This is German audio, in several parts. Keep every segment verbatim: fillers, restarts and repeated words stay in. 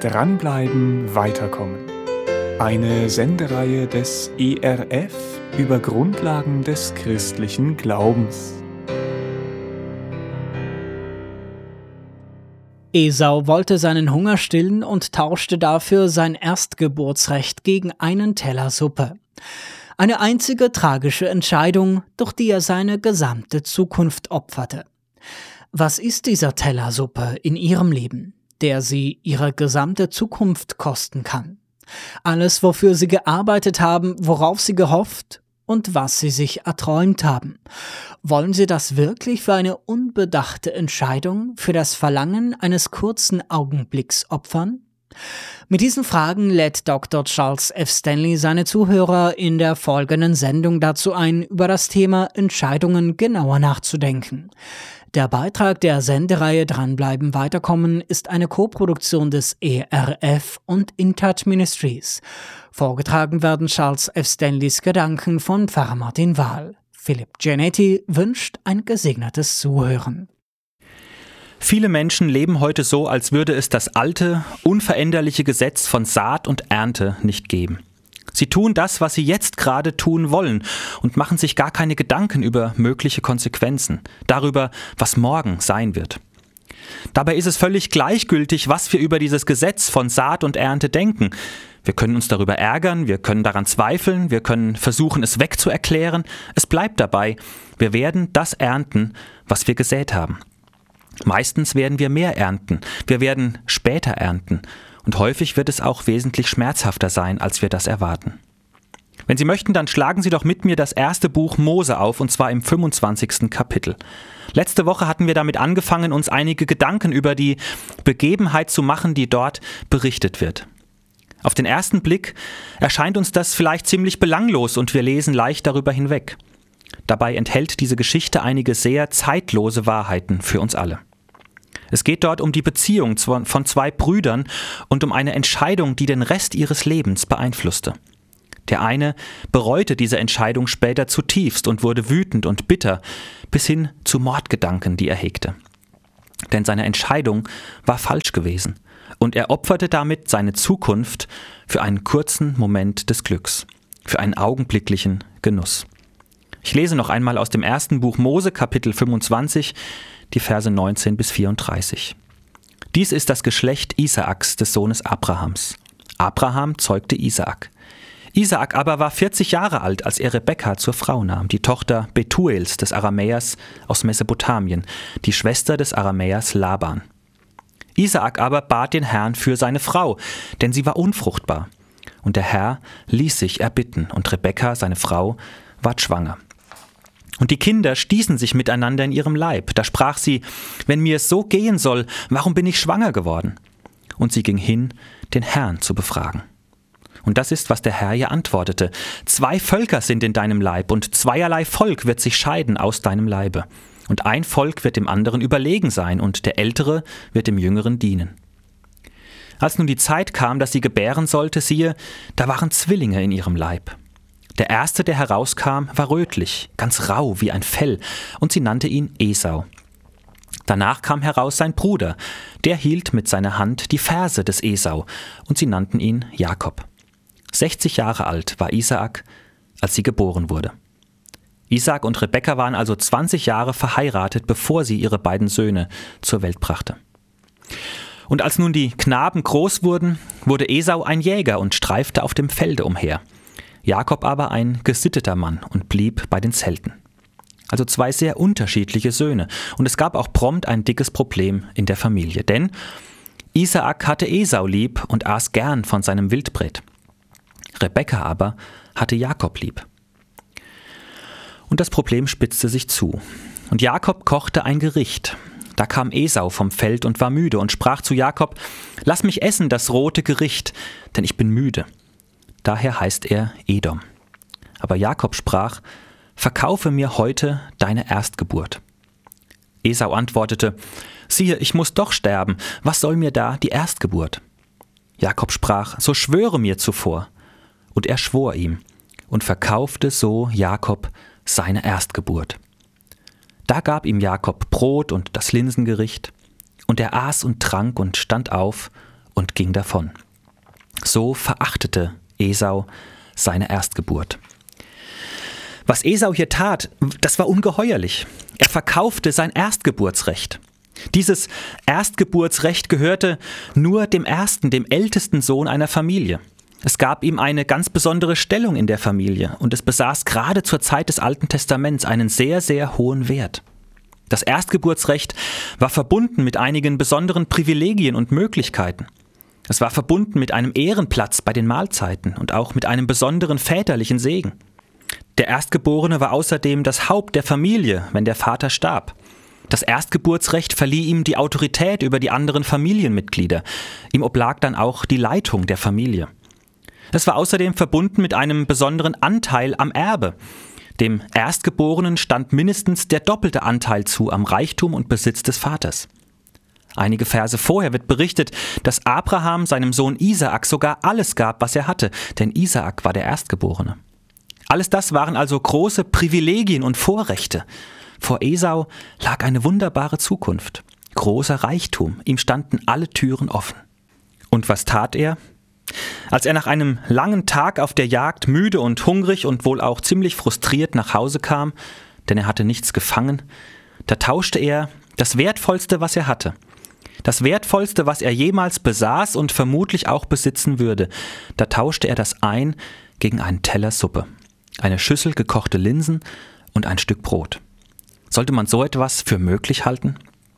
Dranbleiben, weiterkommen. Eine Sendereihe des E R F über Grundlagen des christlichen Glaubens. Esau wollte seinen Hunger stillen und tauschte dafür sein Erstgeburtsrecht gegen einen Teller Suppe. Eine einzige tragische Entscheidung, durch die er seine gesamte Zukunft opferte. Was ist dieser Teller Suppe in Ihrem Leben, der Sie Ihre gesamte Zukunft kosten kann? Alles, wofür Sie gearbeitet haben, worauf Sie gehofft und was Sie sich erträumt haben. Wollen Sie das wirklich für eine unbedachte Entscheidung, für das Verlangen eines kurzen Augenblicks opfern? Mit diesen Fragen lädt Doktor Charles F. Stanley seine Zuhörer in der folgenden Sendung dazu ein, über das Thema Entscheidungen genauer nachzudenken. Der Beitrag der Sendereihe Dranbleiben, weiterkommen ist eine Koproduktion des E R F und InTouch Ministries. Vorgetragen werden Charles F. Stanleys Gedanken von Pfarrer Martin Wahl. Philipp Giannetti wünscht ein gesegnetes Zuhören. Viele Menschen leben heute so, als würde es das alte, unveränderliche Gesetz von Saat und Ernte nicht geben. Sie tun das, was sie jetzt gerade tun wollen und machen sich gar keine Gedanken über mögliche Konsequenzen, darüber, was morgen sein wird. Dabei ist es völlig gleichgültig, was wir über dieses Gesetz von Saat und Ernte denken. Wir können uns darüber ärgern, wir können daran zweifeln, wir können versuchen, es wegzuerklären. Es bleibt dabei, wir werden das ernten, was wir gesät haben. Meistens werden wir mehr ernten, wir werden später ernten und häufig wird es auch wesentlich schmerzhafter sein, als wir das erwarten. Wenn Sie möchten, dann schlagen Sie doch mit mir das erste Buch Mose auf, und zwar im fünfundzwanzigsten Kapitel. Letzte Woche hatten wir damit angefangen, uns einige Gedanken über die Begebenheit zu machen, die dort berichtet wird. Auf den ersten Blick erscheint uns das vielleicht ziemlich belanglos und wir lesen leicht darüber hinweg. Dabei enthält diese Geschichte einige sehr zeitlose Wahrheiten für uns alle. Es geht dort um die Beziehung von zwei Brüdern und um eine Entscheidung, die den Rest ihres Lebens beeinflusste. Der eine bereute diese Entscheidung später zutiefst und wurde wütend und bitter, bis hin zu Mordgedanken, die er hegte. Denn seine Entscheidung war falsch gewesen und er opferte damit seine Zukunft für einen kurzen Moment des Glücks, für einen augenblicklichen Genuss. Ich lese noch einmal aus dem ersten Buch Mose, Kapitel fünfundzwanzig, die Verse neunzehn bis vierunddreißig. Dies ist das Geschlecht Isaaks, des Sohnes Abrahams. Abraham zeugte Isaak. Isaak aber war vierzig Jahre alt, als er Rebekka zur Frau nahm, die Tochter Betuels des Aramäers aus Mesopotamien, die Schwester des Aramäers Laban. Isaak aber bat den Herrn für seine Frau, denn sie war unfruchtbar. Und der Herr ließ sich erbitten, und Rebekka, seine Frau, ward schwanger. Und die Kinder stießen sich miteinander in ihrem Leib. Da sprach sie: Wenn mir es so gehen soll, warum bin ich schwanger geworden? Und sie ging hin, den Herrn zu befragen. Und das ist, was der Herr ihr antwortete: Zwei Völker sind in deinem Leib, und zweierlei Volk wird sich scheiden aus deinem Leibe. Und ein Volk wird dem anderen überlegen sein, und der Ältere wird dem Jüngeren dienen. Als nun die Zeit kam, dass sie gebären sollte, siehe, da waren Zwillinge in ihrem Leib. Der erste, der herauskam, war rötlich, ganz rau wie ein Fell, und sie nannte ihn Esau. Danach kam heraus sein Bruder, der hielt mit seiner Hand die Ferse des Esau, und sie nannten ihn Jakob. Sechzig Jahre alt war Isaak, als sie geboren wurde. Isaak und Rebekka waren also zwanzig Jahre verheiratet, bevor sie ihre beiden Söhne zur Welt brachte. Und als nun die Knaben groß wurden, wurde Esau ein Jäger und streifte auf dem Felde umher. Jakob aber ein gesitteter Mann und blieb bei den Zelten. Also zwei sehr unterschiedliche Söhne. Und es gab auch prompt ein dickes Problem in der Familie. Denn Isaak hatte Esau lieb und aß gern von seinem Wildbret. Rebekka aber hatte Jakob lieb. Und das Problem spitzte sich zu. Und Jakob kochte ein Gericht. Da kam Esau vom Feld und war müde und sprach zu Jakob: Lass mich essen das rote Gericht, denn ich bin müde. Daher heißt er Edom. Aber Jakob sprach: Verkaufe mir heute deine Erstgeburt. Esau antwortete: Siehe, ich muss doch sterben, was soll mir da die Erstgeburt? Jakob sprach: So schwöre mir zuvor. Und er schwor ihm und verkaufte so Jakob seine Erstgeburt. Da gab ihm Jakob Brot und das Linsengericht, und er aß und trank und stand auf und ging davon. So verachtete Esau seine Erstgeburt. Was Esau hier tat, das war ungeheuerlich. Er verkaufte sein Erstgeburtsrecht. Dieses Erstgeburtsrecht gehörte nur dem ersten, dem ältesten Sohn einer Familie. Es gab ihm eine ganz besondere Stellung in der Familie und es besaß gerade zur Zeit des Alten Testaments einen sehr, sehr hohen Wert. Das Erstgeburtsrecht war verbunden mit einigen besonderen Privilegien und Möglichkeiten. Es war verbunden mit einem Ehrenplatz bei den Mahlzeiten und auch mit einem besonderen väterlichen Segen. Der Erstgeborene war außerdem das Haupt der Familie, wenn der Vater starb. Das Erstgeburtsrecht verlieh ihm die Autorität über die anderen Familienmitglieder. Ihm oblag dann auch die Leitung der Familie. Es war außerdem verbunden mit einem besonderen Anteil am Erbe. Dem Erstgeborenen stand mindestens der doppelte Anteil zu am Reichtum und Besitz des Vaters. Einige Verse vorher wird berichtet, dass Abraham seinem Sohn Isaak sogar alles gab, was er hatte, denn Isaak war der Erstgeborene. Alles das waren also große Privilegien und Vorrechte. Vor Esau lag eine wunderbare Zukunft, großer Reichtum, ihm standen alle Türen offen. Und was tat er? Als er nach einem langen Tag auf der Jagd müde und hungrig und wohl auch ziemlich frustriert nach Hause kam, denn er hatte nichts gefangen, da tauschte er das Wertvollste, was er hatte. Das Wertvollste, was er jemals besaß und vermutlich auch besitzen würde, da tauschte er das ein gegen einen Teller Suppe, eine Schüssel gekochte Linsen und ein Stück Brot. Sollte man so etwas für möglich halten?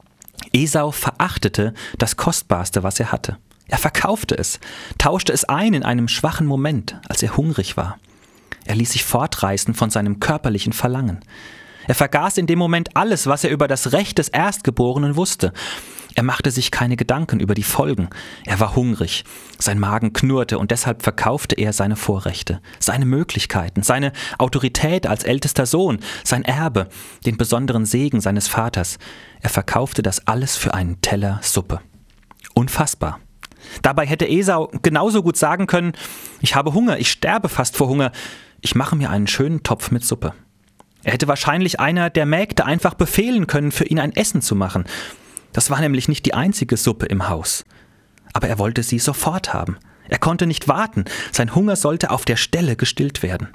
Esau verachtete das Kostbarste, was er hatte. Er verkaufte es, tauschte es ein in einem schwachen Moment, als er hungrig war. Er ließ sich fortreißen von seinem körperlichen Verlangen. Er vergaß in dem Moment alles, was er über das Recht des Erstgeborenen wusste. Er machte sich keine Gedanken über die Folgen. Er war hungrig, sein Magen knurrte und deshalb verkaufte er seine Vorrechte, seine Möglichkeiten, seine Autorität als ältester Sohn, sein Erbe, den besonderen Segen seines Vaters. Er verkaufte das alles für einen Teller Suppe. Unfassbar. Dabei hätte Esau genauso gut sagen können, ich habe Hunger, ich sterbe fast vor Hunger, ich mache mir einen schönen Topf mit Suppe. Er hätte wahrscheinlich einer der Mägde einfach befehlen können, für ihn ein Essen zu machen. Das war nämlich nicht die einzige Suppe im Haus. Aber er wollte sie sofort haben. Er konnte nicht warten, sein Hunger sollte auf der Stelle gestillt werden.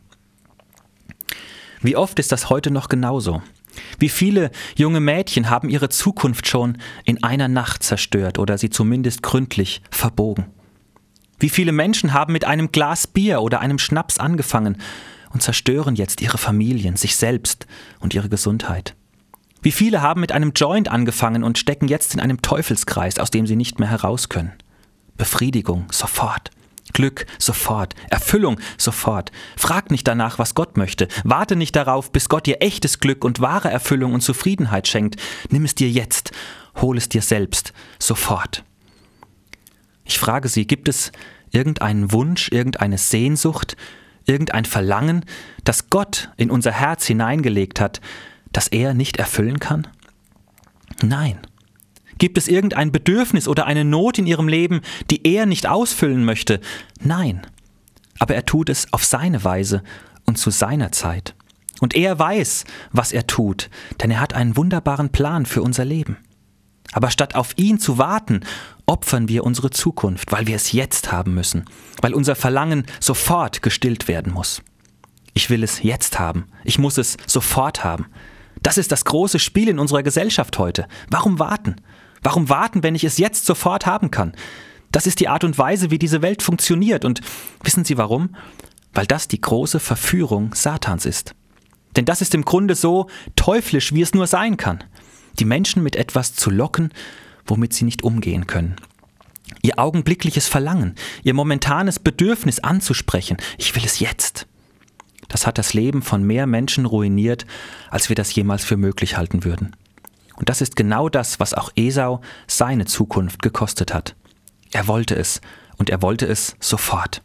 Wie oft ist das heute noch genauso? Wie viele junge Mädchen haben ihre Zukunft schon in einer Nacht zerstört oder sie zumindest gründlich verbogen? Wie viele Menschen haben mit einem Glas Bier oder einem Schnaps angefangen und zerstören jetzt ihre Familien, sich selbst und ihre Gesundheit? Wie viele haben mit einem Joint angefangen und stecken jetzt in einem Teufelskreis, aus dem sie nicht mehr heraus können? Befriedigung sofort. Glück sofort, Erfüllung sofort. Frag nicht danach, was Gott möchte. Warte nicht darauf, bis Gott dir echtes Glück und wahre Erfüllung und Zufriedenheit schenkt. Nimm es dir jetzt, hol es dir selbst, sofort. Ich frage Sie, gibt es irgendeinen Wunsch, irgendeine Sehnsucht, irgendein Verlangen, das Gott in unser Herz hineingelegt hat, das er nicht erfüllen kann? Nein. Gibt es irgendein Bedürfnis oder eine Not in ihrem Leben, die er nicht ausfüllen möchte? Nein. Aber er tut es auf seine Weise und zu seiner Zeit. Und er weiß, was er tut, denn er hat einen wunderbaren Plan für unser Leben. Aber statt auf ihn zu warten, opfern wir unsere Zukunft, weil wir es jetzt haben müssen, weil unser Verlangen sofort gestillt werden muss. Ich will es jetzt haben, ich muss es sofort haben. Das ist das große Spiel in unserer Gesellschaft heute. Warum warten? Warum warten, wenn ich es jetzt sofort haben kann? Das ist die Art und Weise, wie diese Welt funktioniert. Und wissen Sie warum? Weil das die große Verführung Satans ist. Denn das ist im Grunde so teuflisch, wie es nur sein kann. Die Menschen mit etwas zu locken, womit sie nicht umgehen können. Ihr augenblickliches Verlangen, ihr momentanes Bedürfnis anzusprechen. Ich will es jetzt. Das hat das Leben von mehr Menschen ruiniert, als wir das jemals für möglich halten würden. Und das ist genau das, was auch Esau seine Zukunft gekostet hat. Er wollte es und er wollte es sofort.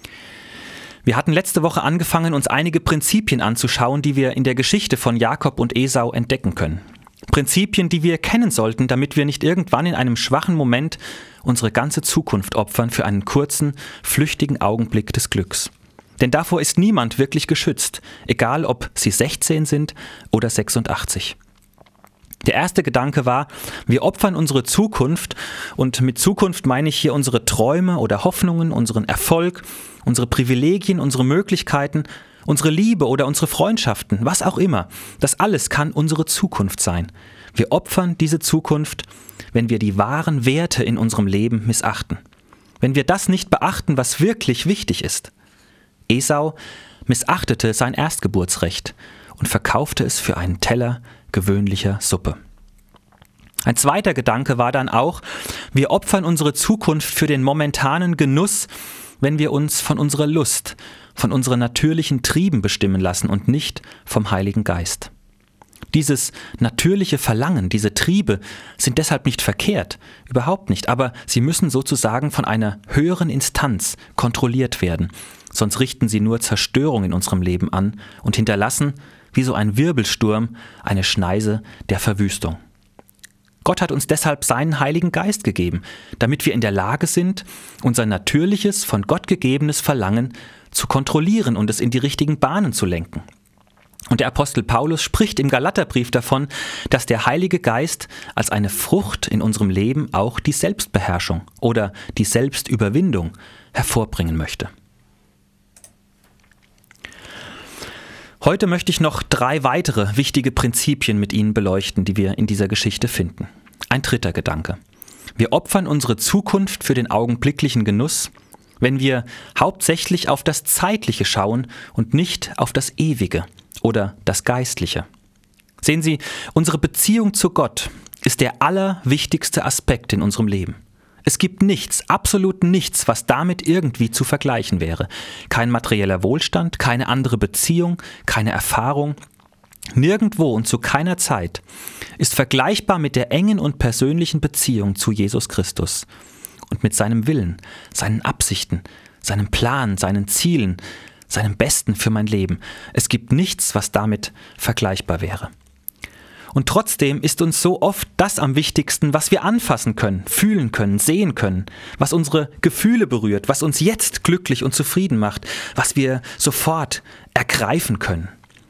Wir hatten letzte Woche angefangen, uns einige Prinzipien anzuschauen, die wir in der Geschichte von Jakob und Esau entdecken können. Prinzipien, die wir kennen sollten, damit wir nicht irgendwann in einem schwachen Moment unsere ganze Zukunft opfern für einen kurzen, flüchtigen Augenblick des Glücks. Denn davor ist niemand wirklich geschützt, egal ob sie sechzehn sind oder sechsundachtzig. Der erste Gedanke war, wir opfern unsere Zukunft, und mit Zukunft meine ich hier unsere Träume oder Hoffnungen, unseren Erfolg, unsere Privilegien, unsere Möglichkeiten, unsere Liebe oder unsere Freundschaften, was auch immer. Das alles kann unsere Zukunft sein. Wir opfern diese Zukunft, wenn wir die wahren Werte in unserem Leben missachten. Wenn wir das nicht beachten, was wirklich wichtig ist. Esau missachtete sein Erstgeburtsrecht und verkaufte es für einen Teller gewöhnlicher Suppe. Ein zweiter Gedanke war dann auch, wir opfern unsere Zukunft für den momentanen Genuss, wenn wir uns von unserer Lust, von unseren natürlichen Trieben bestimmen lassen und nicht vom Heiligen Geist. Dieses natürliche Verlangen, diese Triebe sind deshalb nicht verkehrt, überhaupt nicht, aber sie müssen sozusagen von einer höheren Instanz kontrolliert werden, sonst richten sie nur Zerstörung in unserem Leben an und hinterlassen, wie so ein Wirbelsturm, eine Schneise der Verwüstung. Gott hat uns deshalb seinen Heiligen Geist gegeben, damit wir in der Lage sind, unser natürliches, von Gott gegebenes Verlangen zu kontrollieren und es in die richtigen Bahnen zu lenken. Und der Apostel Paulus spricht im Galaterbrief davon, dass der Heilige Geist als eine Frucht in unserem Leben auch die Selbstbeherrschung oder die Selbstüberwindung hervorbringen möchte. Heute möchte ich noch drei weitere wichtige Prinzipien mit Ihnen beleuchten, die wir in dieser Geschichte finden. Ein dritter Gedanke. Wir opfern unsere Zukunft für den augenblicklichen Genuss, wenn wir hauptsächlich auf das Zeitliche schauen und nicht auf das Ewige oder das Geistliche. Sehen Sie, unsere Beziehung zu Gott ist der allerwichtigste Aspekt in unserem Leben. Es gibt nichts, absolut nichts, was damit irgendwie zu vergleichen wäre. Kein materieller Wohlstand, keine andere Beziehung, keine Erfahrung. Nirgendwo und zu keiner Zeit ist vergleichbar mit der engen und persönlichen Beziehung zu Jesus Christus und mit seinem Willen, seinen Absichten, seinem Plan, seinen Zielen, seinem Besten für mein Leben. Es gibt nichts, was damit vergleichbar wäre. Und trotzdem ist uns so oft das am wichtigsten, was wir anfassen können, fühlen können, sehen können, was unsere Gefühle berührt, was uns jetzt glücklich und zufrieden macht, was wir sofort ergreifen können.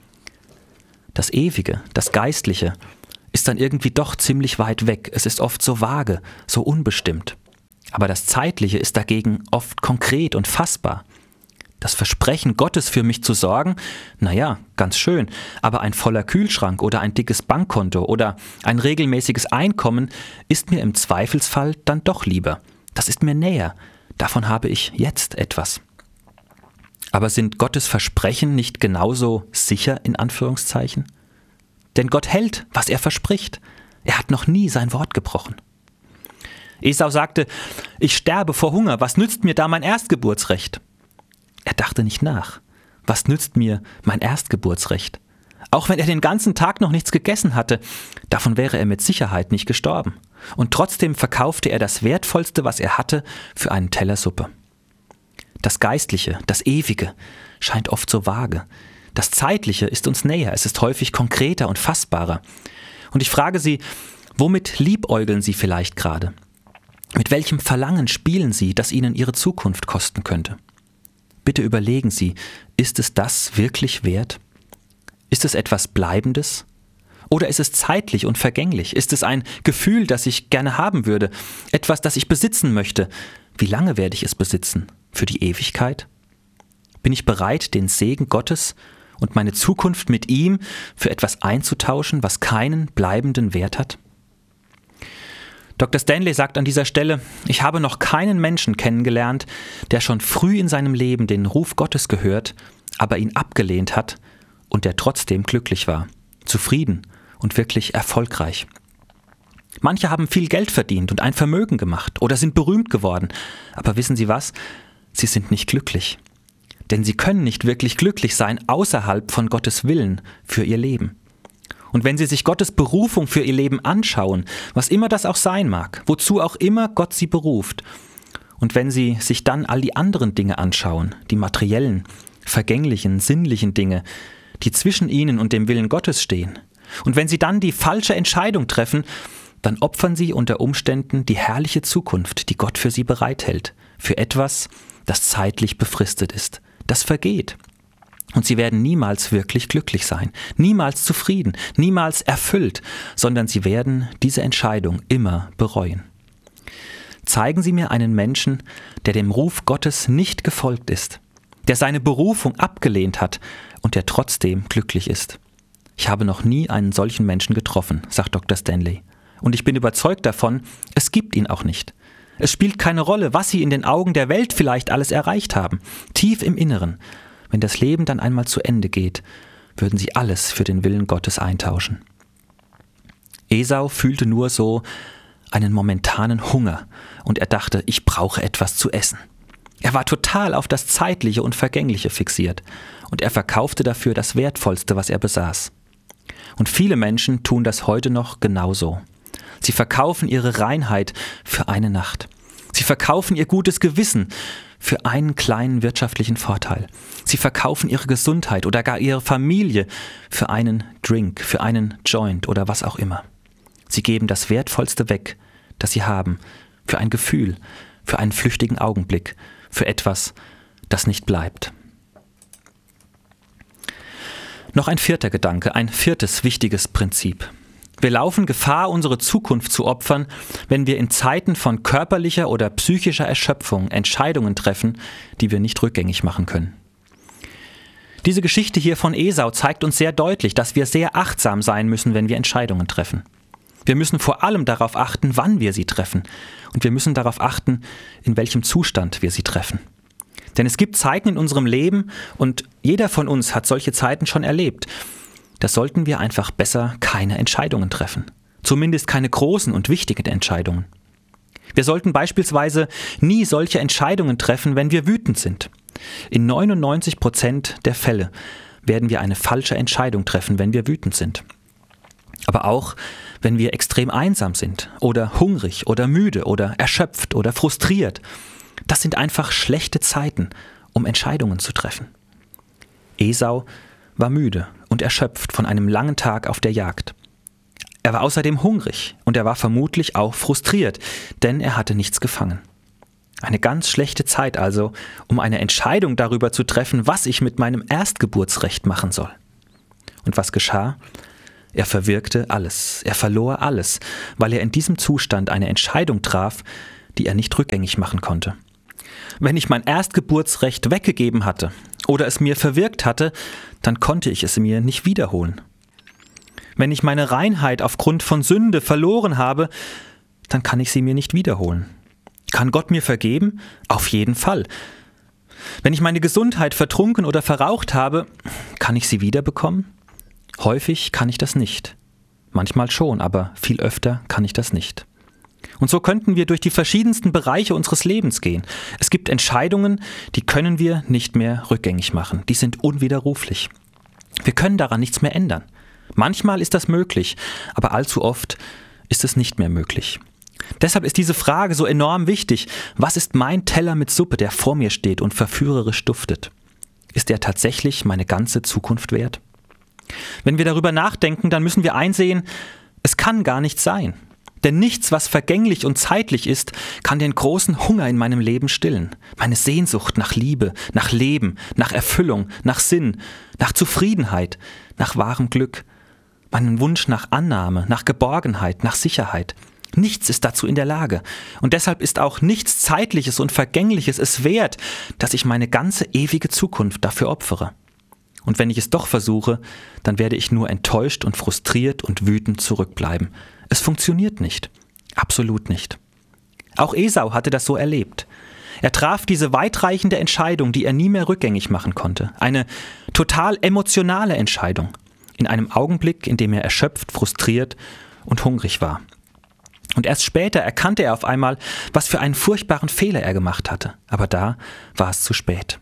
Das Ewige, das Geistliche ist dann irgendwie doch ziemlich weit weg. Es ist oft so vage, so unbestimmt. Aber das Zeitliche ist dagegen oft konkret und fassbar. Das Versprechen Gottes für mich zu sorgen, naja, ganz schön, aber ein voller Kühlschrank oder ein dickes Bankkonto oder ein regelmäßiges Einkommen ist mir im Zweifelsfall dann doch lieber. Das ist mir näher, davon habe ich jetzt etwas. Aber sind Gottes Versprechen nicht genauso sicher in Anführungszeichen? Denn Gott hält, was er verspricht. Er hat noch nie sein Wort gebrochen. Esau sagte, ich sterbe vor Hunger, was nützt mir da mein Erstgeburtsrecht? Er dachte nicht nach. Was nützt mir mein Erstgeburtsrecht? Auch wenn er den ganzen Tag noch nichts gegessen hatte, davon wäre er mit Sicherheit nicht gestorben. Und trotzdem verkaufte er das Wertvollste, was er hatte, für einen Teller Suppe. Das Geistliche, das Ewige, scheint oft so vage. Das Zeitliche ist uns näher, es ist häufig konkreter und fassbarer. Und ich frage Sie, womit liebäugeln Sie vielleicht gerade? Mit welchem Verlangen spielen Sie, das Ihnen Ihre Zukunft kosten könnte? Bitte überlegen Sie, ist es das wirklich wert? Ist es etwas Bleibendes? Oder ist es zeitlich und vergänglich? Ist es ein Gefühl, das ich gerne haben würde? Etwas, das ich besitzen möchte? Wie lange werde ich es besitzen? Für die Ewigkeit? Bin ich bereit, den Segen Gottes und meine Zukunft mit ihm für etwas einzutauschen, was keinen bleibenden Wert hat? Doktor Stanley sagt an dieser Stelle, ich habe noch keinen Menschen kennengelernt, der schon früh in seinem Leben den Ruf Gottes gehört, aber ihn abgelehnt hat und der trotzdem glücklich war, zufrieden und wirklich erfolgreich. Manche haben viel Geld verdient und ein Vermögen gemacht oder sind berühmt geworden, aber wissen Sie was? Sie sind nicht glücklich. Denn sie können nicht wirklich glücklich sein außerhalb von Gottes Willen für ihr Leben. Und wenn Sie sich Gottes Berufung für Ihr Leben anschauen, was immer das auch sein mag, wozu auch immer Gott Sie beruft, und wenn Sie sich dann all die anderen Dinge anschauen, die materiellen, vergänglichen, sinnlichen Dinge, die zwischen Ihnen und dem Willen Gottes stehen, und wenn Sie dann die falsche Entscheidung treffen, dann opfern Sie unter Umständen die herrliche Zukunft, die Gott für Sie bereithält, für etwas, das zeitlich befristet ist, das vergeht. Und sie werden niemals wirklich glücklich sein, niemals zufrieden, niemals erfüllt, sondern sie werden diese Entscheidung immer bereuen. Zeigen Sie mir einen Menschen, der dem Ruf Gottes nicht gefolgt ist, der seine Berufung abgelehnt hat und der trotzdem glücklich ist. Ich habe noch nie einen solchen Menschen getroffen, sagt Doktor Stanley. Und ich bin überzeugt davon, es gibt ihn auch nicht. Es spielt keine Rolle, was Sie in den Augen der Welt vielleicht alles erreicht haben. Tief im Inneren, wenn das Leben dann einmal zu Ende geht, würden Sie alles für den Willen Gottes eintauschen. Esau fühlte nur so einen momentanen Hunger und er dachte, ich brauche etwas zu essen. Er war total auf das Zeitliche und Vergängliche fixiert und er verkaufte dafür das Wertvollste, was er besaß. Und viele Menschen tun das heute noch genauso. Sie verkaufen ihre Reinheit für eine Nacht. Sie verkaufen ihr gutes Gewissen für einen kleinen wirtschaftlichen Vorteil. Sie verkaufen ihre Gesundheit oder gar ihre Familie für einen Drink, für einen Joint oder was auch immer. Sie geben das Wertvollste weg, das sie haben, für ein Gefühl, für einen flüchtigen Augenblick, für etwas, das nicht bleibt. Noch ein vierter Gedanke, ein viertes wichtiges Prinzip. Wir laufen Gefahr, unsere Zukunft zu opfern, wenn wir in Zeiten von körperlicher oder psychischer Erschöpfung Entscheidungen treffen, die wir nicht rückgängig machen können. Diese Geschichte hier von Esau zeigt uns sehr deutlich, dass wir sehr achtsam sein müssen, wenn wir Entscheidungen treffen. Wir müssen vor allem darauf achten, wann wir sie treffen. Und wir müssen darauf achten, in welchem Zustand wir sie treffen. Denn es gibt Zeiten in unserem Leben und jeder von uns hat solche Zeiten schon erlebt. Da sollten wir einfach besser keine Entscheidungen treffen. Zumindest keine großen und wichtigen Entscheidungen. Wir sollten beispielsweise nie solche Entscheidungen treffen, wenn wir wütend sind. In neunundneunzig Prozent der Fälle werden wir eine falsche Entscheidung treffen, wenn wir wütend sind. Aber auch, wenn wir extrem einsam sind oder hungrig oder müde oder erschöpft oder frustriert. Das sind einfach schlechte Zeiten, um Entscheidungen zu treffen. Esau war müde und erschöpft von einem langen Tag auf der Jagd. Er war außerdem hungrig und er war vermutlich auch frustriert, denn er hatte nichts gefangen. Eine ganz schlechte Zeit also, um eine Entscheidung darüber zu treffen, was ich mit meinem Erstgeburtsrecht machen soll. Und was geschah? Er verwirkte alles, er verlor alles, weil er in diesem Zustand eine Entscheidung traf, die er nicht rückgängig machen konnte. Wenn ich mein Erstgeburtsrecht weggegeben hatte oder es mir verwirkt hatte, dann konnte ich es mir nicht wiederholen. Wenn ich meine Reinheit aufgrund von Sünde verloren habe, dann kann ich sie mir nicht wiederholen. Kann Gott mir vergeben? Auf jeden Fall. Wenn ich meine Gesundheit vertrunken oder verraucht habe, kann ich sie wiederbekommen? Häufig kann ich das nicht. Manchmal schon, aber viel öfter kann ich das nicht. Und so könnten wir durch die verschiedensten Bereiche unseres Lebens gehen. Es gibt Entscheidungen, die können wir nicht mehr rückgängig machen. Die sind unwiderruflich. Wir können daran nichts mehr ändern. Manchmal ist das möglich, aber allzu oft ist es nicht mehr möglich. Deshalb ist diese Frage so enorm wichtig. Was ist mein Teller mit Suppe, der vor mir steht und verführerisch duftet? Ist er tatsächlich meine ganze Zukunft wert? Wenn wir darüber nachdenken, dann müssen wir einsehen, es kann gar nicht sein. Denn nichts, was vergänglich und zeitlich ist, kann den großen Hunger in meinem Leben stillen. Meine Sehnsucht nach Liebe, nach Leben, nach Erfüllung, nach Sinn, nach Zufriedenheit, nach wahrem Glück. Meinen Wunsch nach Annahme, nach Geborgenheit, nach Sicherheit. Nichts ist dazu in der Lage. Und deshalb ist auch nichts Zeitliches und Vergängliches es wert, dass ich meine ganze ewige Zukunft dafür opfere. Und wenn ich es doch versuche, dann werde ich nur enttäuscht und frustriert und wütend zurückbleiben. Es funktioniert nicht. Absolut nicht. Auch Esau hatte das so erlebt. Er traf diese weitreichende Entscheidung, die er nie mehr rückgängig machen konnte. Eine total emotionale Entscheidung. In einem Augenblick, in dem er erschöpft, frustriert und hungrig war. Und erst später erkannte er auf einmal, was für einen furchtbaren Fehler er gemacht hatte. Aber da war es zu spät.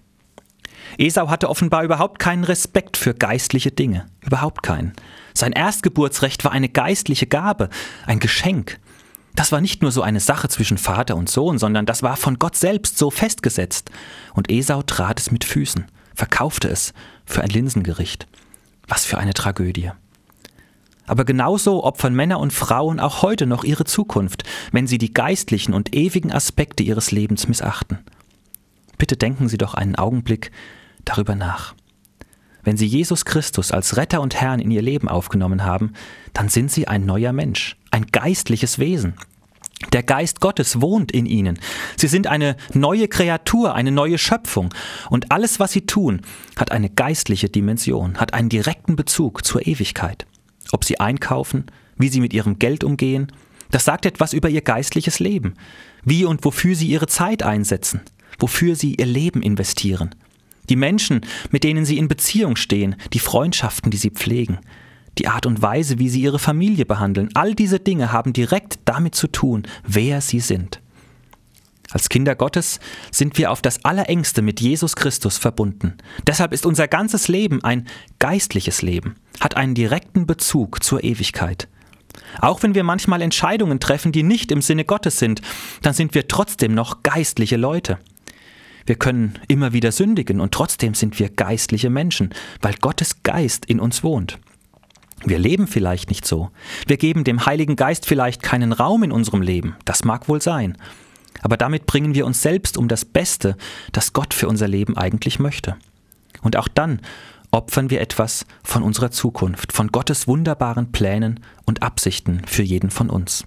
Esau hatte offenbar überhaupt keinen Respekt für geistliche Dinge. Überhaupt keinen. Sein Erstgeburtsrecht war eine geistliche Gabe, ein Geschenk. Das war nicht nur so eine Sache zwischen Vater und Sohn, sondern das war von Gott selbst so festgesetzt. Und Esau trat es mit Füßen, verkaufte es für ein Linsengericht. Was für eine Tragödie. Aber genauso opfern Männer und Frauen auch heute noch ihre Zukunft, wenn sie die geistlichen und ewigen Aspekte ihres Lebens missachten. Bitte denken Sie doch einen Augenblick darüber nach. Wenn Sie Jesus Christus als Retter und Herrn in Ihr Leben aufgenommen haben, dann sind Sie ein neuer Mensch, ein geistliches Wesen. Der Geist Gottes wohnt in Ihnen. Sie sind eine neue Kreatur, eine neue Schöpfung. Und alles, was Sie tun, hat eine geistliche Dimension, hat einen direkten Bezug zur Ewigkeit. Ob Sie einkaufen, wie Sie mit Ihrem Geld umgehen, das sagt etwas über Ihr geistliches Leben. Wie und wofür Sie Ihre Zeit einsetzen, wofür Sie Ihr Leben investieren. Die Menschen, mit denen Sie in Beziehung stehen, die Freundschaften, die Sie pflegen, die Art und Weise, wie Sie Ihre Familie behandeln, all diese Dinge haben direkt damit zu tun, wer Sie sind. Als Kinder Gottes sind wir auf das Allerengste mit Jesus Christus verbunden. Deshalb ist unser ganzes Leben ein geistliches Leben, hat einen direkten Bezug zur Ewigkeit. Auch wenn wir manchmal Entscheidungen treffen, die nicht im Sinne Gottes sind, dann sind wir trotzdem noch geistliche Leute. Wir können immer wieder sündigen und trotzdem sind wir geistliche Menschen, weil Gottes Geist in uns wohnt. Wir leben vielleicht nicht so. Wir geben dem Heiligen Geist vielleicht keinen Raum in unserem Leben. Das mag wohl sein. Aber damit bringen wir uns selbst um das Beste, das Gott für unser Leben eigentlich möchte. Und auch dann opfern wir etwas von unserer Zukunft, von Gottes wunderbaren Plänen und Absichten für jeden von uns.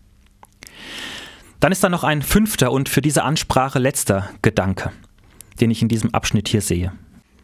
Dann ist da noch ein fünfter und für diese Ansprache letzter Gedanke, den ich in diesem Abschnitt hier sehe.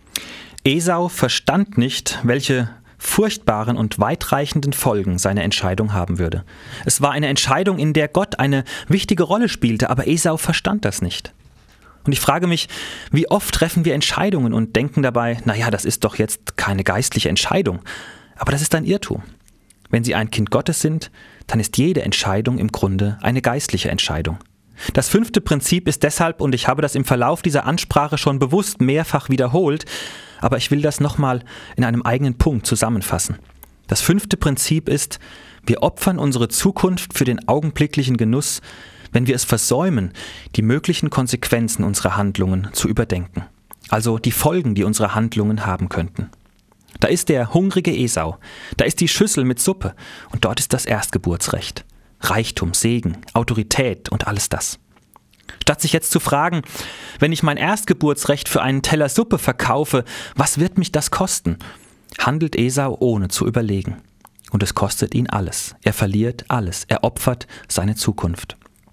Esau verstand nicht, welche furchtbaren und weitreichenden Folgen seine Entscheidung haben würde. Es war eine Entscheidung, in der Gott eine wichtige Rolle spielte, aber Esau verstand das nicht. Und ich frage mich, wie oft treffen wir Entscheidungen und denken dabei, naja, das ist doch jetzt keine geistliche Entscheidung. Aber das ist ein Irrtum. Wenn Sie ein Kind Gottes sind, dann ist jede Entscheidung im Grunde eine geistliche Entscheidung. Das fünfte Prinzip ist deshalb, und ich habe das im Verlauf dieser Ansprache schon bewusst mehrfach wiederholt, aber ich will das nochmal in einem eigenen Punkt zusammenfassen. Das fünfte Prinzip ist, wir opfern unsere Zukunft für den augenblicklichen Genuss, wenn wir es versäumen, die möglichen Konsequenzen unserer Handlungen zu überdenken. Also die Folgen, die unsere Handlungen haben könnten. Da ist der hungrige Esau, da ist die Schüssel mit Suppe und dort ist das Erstgeburtsrecht. Reichtum, Segen, Autorität und alles das. Statt sich jetzt zu fragen, wenn ich mein Erstgeburtsrecht für einen Teller Suppe verkaufe, was wird mich das kosten? Handelt Esau ohne zu überlegen. Und es kostet ihn alles. Er verliert alles. Er opfert seine Zukunft.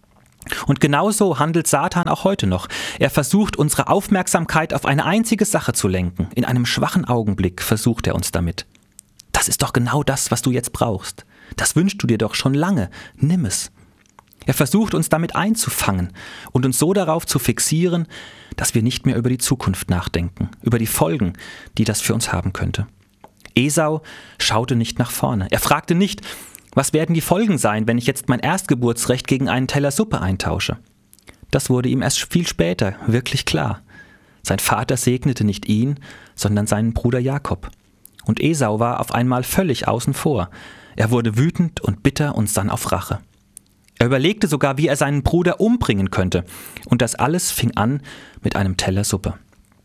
Und genauso handelt Satan auch heute noch. Er versucht, unsere Aufmerksamkeit auf eine einzige Sache zu lenken. In einem schwachen Augenblick versucht er uns damit. Das ist doch genau das, was du jetzt brauchst. Das wünschst du dir doch schon lange. Nimm es. Er versucht, uns damit einzufangen und uns so darauf zu fixieren, dass wir nicht mehr über die Zukunft nachdenken, über die Folgen, die das für uns haben könnte. Esau schaute nicht nach vorne. Er fragte nicht, was werden die Folgen sein, wenn ich jetzt mein Erstgeburtsrecht gegen einen Teller Suppe eintausche? Das wurde ihm erst viel später wirklich klar. Sein Vater segnete nicht ihn, sondern seinen Bruder Jakob. Und Esau war auf einmal völlig außen vor. Er wurde wütend und bitter und sann auf Rache. Er überlegte sogar, wie er seinen Bruder umbringen könnte. Und das alles fing an mit einem Teller Suppe.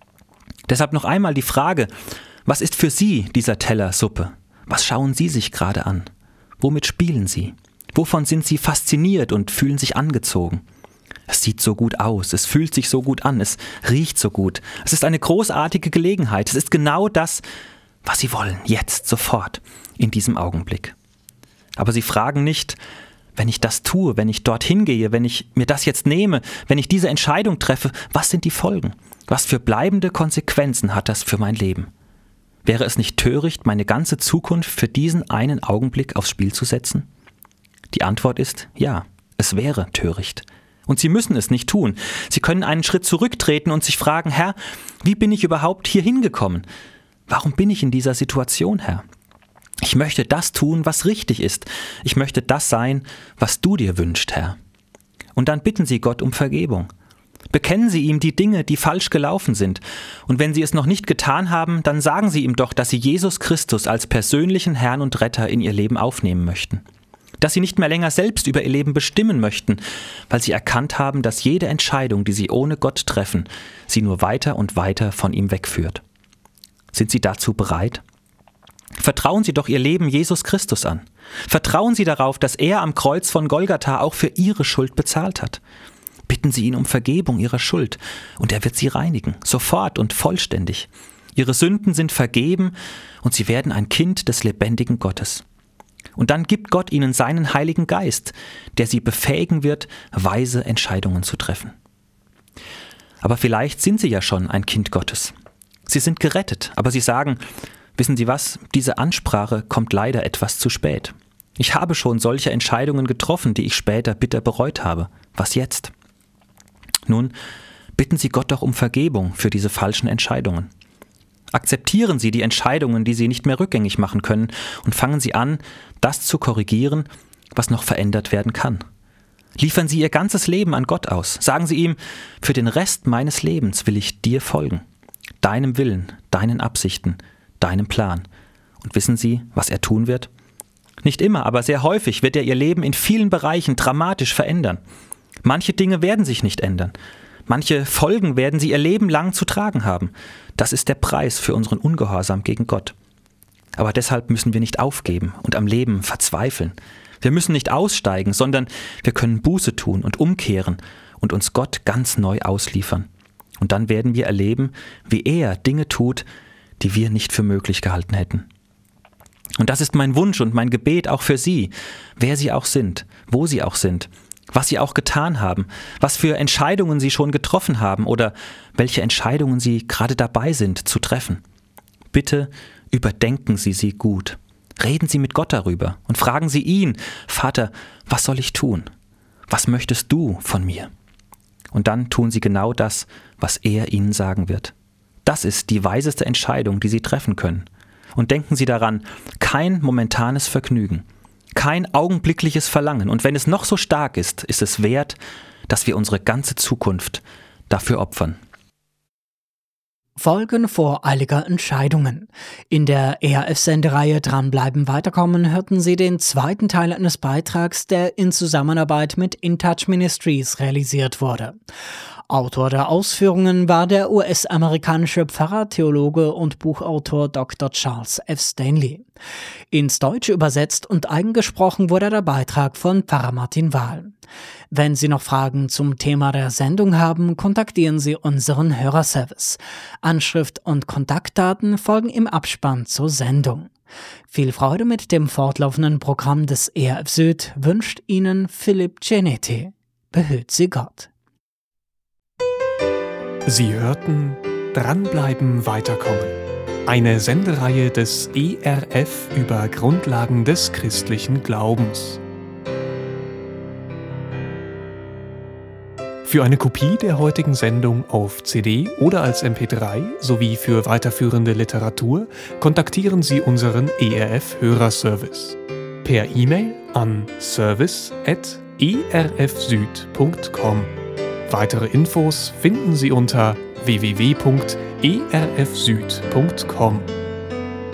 Deshalb noch einmal die Frage, was ist für Sie dieser Teller Suppe? Was schauen Sie sich gerade an? Womit spielen Sie? Wovon sind Sie fasziniert und fühlen sich angezogen? Es sieht so gut aus, es fühlt sich so gut an, es riecht so gut. Es ist eine großartige Gelegenheit. Es ist genau das, was Sie wollen, jetzt, sofort, in diesem Augenblick. Aber Sie fragen nicht, wenn ich das tue, wenn ich dorthin gehe, wenn ich mir das jetzt nehme, wenn ich diese Entscheidung treffe, was sind die Folgen? Was für bleibende Konsequenzen hat das für mein Leben? Wäre es nicht töricht, meine ganze Zukunft für diesen einen Augenblick aufs Spiel zu setzen? Die Antwort ist ja, es wäre töricht. Und Sie müssen es nicht tun. Sie können einen Schritt zurücktreten und sich fragen, Herr, wie bin ich überhaupt hier hingekommen? Warum bin ich in dieser Situation, Herr? Ich möchte das tun, was richtig ist. Ich möchte das sein, was du dir wünschst, Herr. Und dann bitten Sie Gott um Vergebung. Bekennen Sie ihm die Dinge, die falsch gelaufen sind. Und wenn Sie es noch nicht getan haben, dann sagen Sie ihm doch, dass Sie Jesus Christus als persönlichen Herrn und Retter in Ihr Leben aufnehmen möchten. Dass Sie nicht mehr länger selbst über Ihr Leben bestimmen möchten, weil Sie erkannt haben, dass jede Entscheidung, die Sie ohne Gott treffen, Sie nur weiter und weiter von ihm wegführt. Sind Sie dazu bereit? Vertrauen Sie doch Ihr Leben Jesus Christus an. Vertrauen Sie darauf, dass er am Kreuz von Golgatha auch für Ihre Schuld bezahlt hat. Bitten Sie ihn um Vergebung Ihrer Schuld und er wird Sie reinigen, sofort und vollständig. Ihre Sünden sind vergeben und sie werden ein Kind des lebendigen Gottes. Und dann gibt Gott ihnen seinen Heiligen Geist, der sie befähigen wird, weise Entscheidungen zu treffen. Aber vielleicht sind sie ja schon ein Kind Gottes. Sie sind gerettet, aber sie sagen, wissen Sie was, diese Ansprache kommt leider etwas zu spät. Ich habe schon solche Entscheidungen getroffen, die ich später bitter bereut habe. Was jetzt? Nun, bitten Sie Gott doch um Vergebung für diese falschen Entscheidungen. Akzeptieren Sie die Entscheidungen, die Sie nicht mehr rückgängig machen können, und fangen Sie an, das zu korrigieren, was noch verändert werden kann. Liefern Sie Ihr ganzes Leben an Gott aus. Sagen Sie ihm, für den Rest meines Lebens will ich dir folgen. Deinem Willen, deinen Absichten, deinem Plan. Und wissen Sie, was er tun wird? Nicht immer, aber sehr häufig wird er Ihr Leben in vielen Bereichen dramatisch verändern. Manche Dinge werden sich nicht ändern. Manche Folgen werden Sie Ihr Leben lang zu tragen haben. Das ist der Preis für unseren Ungehorsam gegen Gott. Aber deshalb müssen wir nicht aufgeben und am Leben verzweifeln. Wir müssen nicht aussteigen, sondern wir können Buße tun und umkehren und uns Gott ganz neu ausliefern. Und dann werden wir erleben, wie er Dinge tut, die wir nicht für möglich gehalten hätten. Und das ist mein Wunsch und mein Gebet auch für Sie, wer Sie auch sind, wo Sie auch sind, was Sie auch getan haben, was für Entscheidungen Sie schon getroffen haben oder welche Entscheidungen Sie gerade dabei sind zu treffen. Bitte überdenken Sie sie gut. Reden Sie mit Gott darüber und fragen Sie ihn, Vater, was soll ich tun? Was möchtest du von mir? Und dann tun Sie genau das, was er Ihnen sagen wird. Das ist die weiseste Entscheidung, die Sie treffen können. Und denken Sie daran, kein momentanes Vergnügen, kein augenblickliches Verlangen. Und wenn es noch so stark ist, ist es wert, dass wir unsere ganze Zukunft dafür opfern. Folgen voreiliger Entscheidungen. In der E R F-Sendereihe Dranbleiben weiterkommen hörten Sie den zweiten Teil eines Beitrags, der in Zusammenarbeit mit InTouch Ministries realisiert wurde. Autor der Ausführungen war der U S-amerikanische Pfarrer, Theologe und Buchautor Doktor Charles F. Stanley. Ins Deutsche übersetzt und eingesprochen wurde der Beitrag von Pfarrer Martin Wahl. Wenn Sie noch Fragen zum Thema der Sendung haben, kontaktieren Sie unseren Hörerservice. Anschrift und Kontaktdaten folgen im Abspann zur Sendung. Viel Freude mit dem fortlaufenden Programm des E R F Süd wünscht Ihnen Philipp Genetti. Behüt Sie Gott. Sie hörten Dranbleiben weiterkommen. Eine Sendereihe des E R F über Grundlagen des christlichen Glaubens. Für eine Kopie der heutigen Sendung auf C D oder als M P drei sowie für weiterführende Literatur kontaktieren Sie unseren E R F-Hörerservice per E-Mail an service at e r f süd punkt com. Weitere Infos finden Sie unter w w w punkt e r f süd punkt com.